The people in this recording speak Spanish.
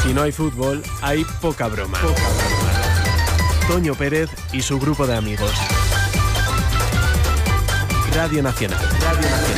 Si no hay fútbol, hay poca broma. Toño Pérez y su grupo de amigos. Radio Nacional.